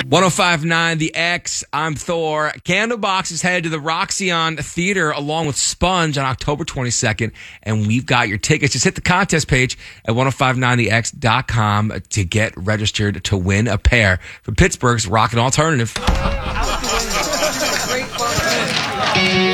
1059 The X. I'm Thor. Candlebox is headed to the Roxyon Theater along with Sponge on October 22nd, and we've got your tickets. Just hit the contest page at 1059thex.com to get registered to win a pair from Pittsburgh's Rockin' Alternative.